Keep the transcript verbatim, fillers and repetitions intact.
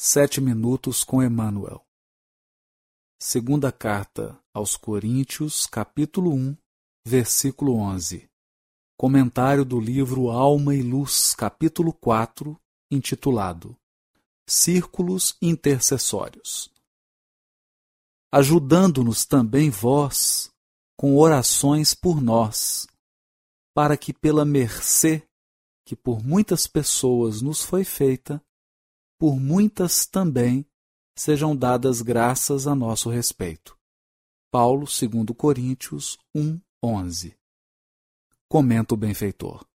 Sete Minutos com Emmanuel. Segunda Carta aos Coríntios, capítulo um, versículo onze. Comentário do livro Alma e Luz, capítulo quatro, intitulado Círculos Intercessórios. Ajudando-nos também vós com orações por nós, para que pela mercê que por muitas pessoas nos foi feita, por muitas também sejam dadas graças a nosso respeito. Paulo, segundo Coríntios um, onze. Comenta o benfeitor.